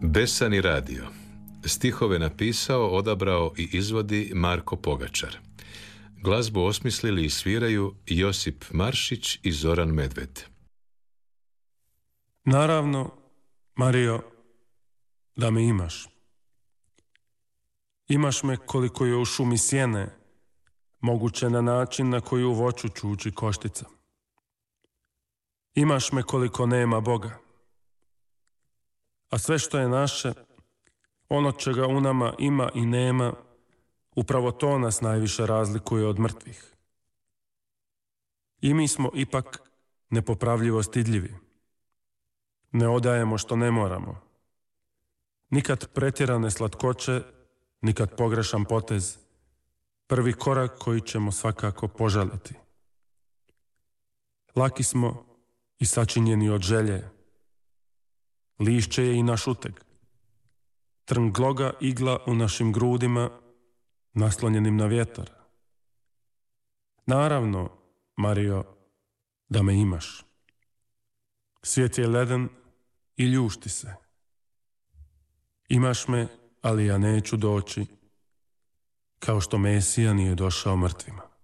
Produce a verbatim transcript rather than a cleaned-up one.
Besani radio. Stihove napisao, odabrao i izvodi Marko Pogačar. Glazbu osmislili i sviraju Josip Maršić i Zoran Medved. Naravno, Mario, da me imaš. Imaš me koliko je u šumi sjene, moguće na način na koji u voću čuči koštica. Imaš me koliko nema Boga. A sve što je naše, ono čega u nama ima i nema, upravo to nas najviše razlikuje od mrtvih. I mi smo ipak nepopravljivo stidljivi. Ne odajemo što ne moramo. Nikad pretjerane slatkoće, nikad pogrešan potez, prvi korak koji ćemo svakako požaliti. Laki smo i sačinjeni od želje. Lišće je i naš uteg. Trngloga igla u našim grudima, naslonjenim na vjetar. Naravno, Mario, da me imaš. Svijet je leden i ljušti se. Imaš me, ali ja neću doći, kao što Mesija nije došao mrtvima.